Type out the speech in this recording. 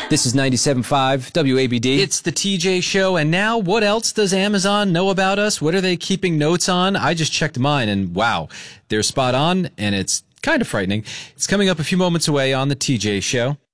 This is 97.5 WABD. It's the TJ Show, and now what else does Amazon know about us? What are they keeping notes on? I just checked mine, and wow, they're spot on, and it's kind of frightening. It's coming up a few moments away on the TJ Show.